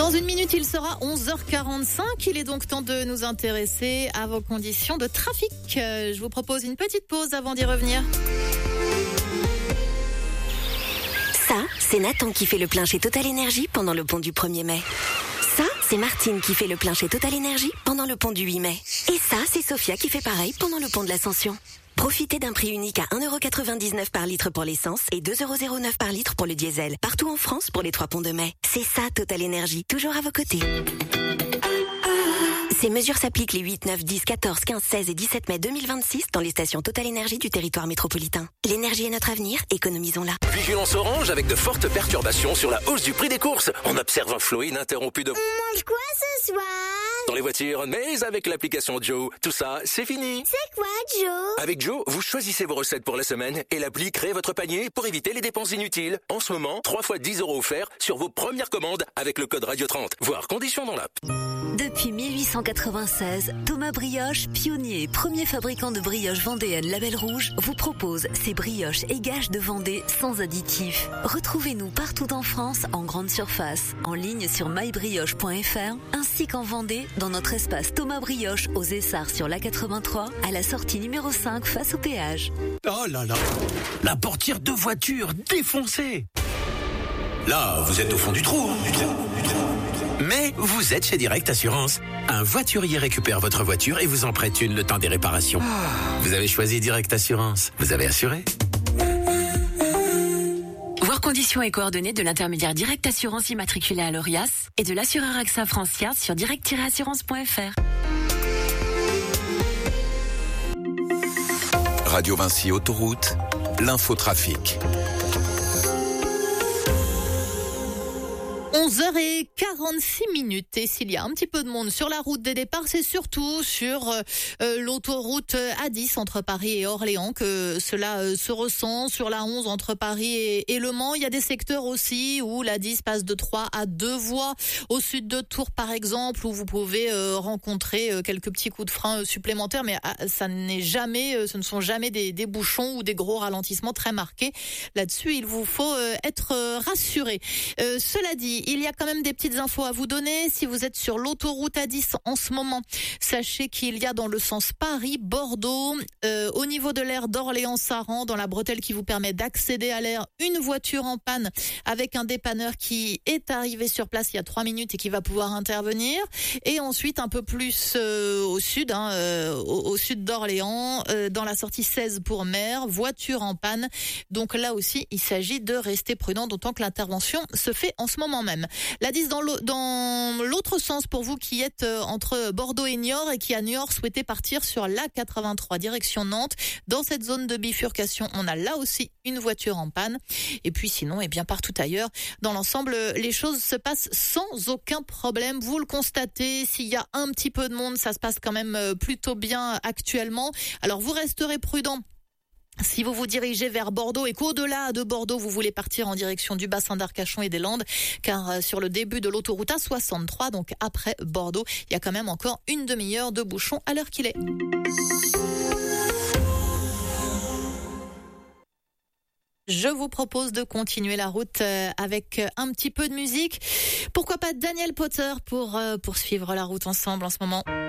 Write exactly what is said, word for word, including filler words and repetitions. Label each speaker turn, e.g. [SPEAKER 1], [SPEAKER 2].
[SPEAKER 1] Dans une minute, il sera onze heures quarante-cinq. Il est donc temps de nous intéresser à vos conditions de trafic. Euh, je vous propose une petite pause avant d'y revenir.
[SPEAKER 2] Ça, c'est Nathan qui fait le plein chez Total Énergie pendant le pont du premier mai. Ça, c'est Martine qui fait le plein chez Total Énergie pendant le pont du huit mai. Et ça, c'est Sophia qui fait pareil pendant le pont de l'Ascension. Profitez d'un prix unique à un euro quatre-vingt-dix-neuf par litre pour l'essence et deux euros zéro neuf par litre pour le diesel. Partout en France pour les trois ponts de mai. C'est ça, Total Énergie, toujours à vos côtés. Ces mesures s'appliquent les huit, neuf, dix, quatorze, quinze, seize et dix-sept mai deux mille vingt-six dans les stations Total Énergie du territoire métropolitain. L'énergie est notre avenir, économisons-la.
[SPEAKER 3] Vigilance orange avec de fortes perturbations sur la hausse du prix des courses. On observe un flot ininterrompu de...
[SPEAKER 4] On mange quoi ce soir?
[SPEAKER 3] Dans les voitures, mais avec l'application Joe, tout ça, c'est fini.
[SPEAKER 4] C'est quoi, Joe?
[SPEAKER 3] Avec Joe, vous choisissez vos recettes pour la semaine et l'appli crée votre panier pour éviter les dépenses inutiles. En ce moment, trois fois dix euros offerts sur vos premières commandes avec le code radio trente. Voir conditions dans l'app.
[SPEAKER 5] Depuis mille huit cent quatre-vingt-seize, Thomas Brioche, pionnier et premier fabricant de brioches vendéennes Label Rouge, vous propose ses brioches et gages de Vendée sans additifs. Retrouvez-nous partout en France, en grande surface, en ligne sur my brioche point f r, ainsi qu'en Vendée, dans notre espace Thomas Brioche aux Essarts sur l'A quatre-vingt-trois, à la sortie numéro cinq face au péage.
[SPEAKER 6] Oh là là, la portière de voiture défoncée. Là, vous êtes au fond du trou, hein, du trou, du trou. Mais vous êtes chez Direct Assurance. Un voiturier récupère votre voiture et vous en prête une le temps des réparations. Vous avez choisi Direct Assurance. Vous avez assuré.
[SPEAKER 5] Voir conditions et coordonnées de l'intermédiaire Direct Assurance immatriculé à l'Orias et de l'assureur A X A France-Yard sur direct tiret assurance point f r.
[SPEAKER 7] Radio Vinci Autoroute, l'infotrafic.
[SPEAKER 1] onze heures quarante-six minutes. Et s'il y a un petit peu de monde sur la route des départs, c'est surtout sur euh, l'autoroute A dix entre Paris et Orléans que cela euh, se ressent. Sur la onze entre Paris et, et Le Mans, il y a des secteurs aussi où la dix passe de trois à deux voies. Au sud de Tours, par exemple, où vous pouvez euh, rencontrer euh, quelques petits coups de frein euh, supplémentaires, mais euh, ça n'est jamais, euh, ce ne sont jamais des, des bouchons ou des gros ralentissements très marqués. Là-dessus, il vous faut euh, être euh, rassuré. Euh, cela dit, il y a quand même des petites infos à vous donner. Si vous êtes sur l'autoroute A dix en ce moment, sachez qu'il y a dans le sens Paris-Bordeaux, euh, au niveau de l'aire d'Orléans-Saran, dans la bretelle qui vous permet d'accéder à l'aire, une voiture en panne avec un dépanneur qui est arrivé sur place il y a trois minutes et qui va pouvoir intervenir. Et ensuite, un peu plus euh, au sud, hein, euh, au, au sud d'Orléans, euh, dans la sortie seize pour Mer, voiture en panne. Donc là aussi, il s'agit de rester prudent, d'autant que l'intervention se fait en ce moment même. La dix dans l'autre sens pour vous qui êtes entre Bordeaux et Niort et qui à Niort souhaitez partir sur l'A quatre-vingt-trois direction Nantes. Dans cette zone de bifurcation, on a là aussi une voiture en panne. Et puis sinon, et bien partout ailleurs, dans l'ensemble, les choses se passent sans aucun problème. Vous le constatez, s'il y a un petit peu de monde, ça se passe quand même plutôt bien actuellement. Alors vous resterez prudent si vous vous dirigez vers Bordeaux et qu'au-delà de Bordeaux, vous voulez partir en direction du bassin d'Arcachon et des Landes, car sur le début de l'autoroute A soixante-trois, donc après Bordeaux, il y a quand même encore une demi-heure de bouchon à l'heure qu'il est. Je vous propose de continuer la route avec un petit peu de musique. Pourquoi pas Daniel Potter pour poursuivre la route ensemble en ce moment.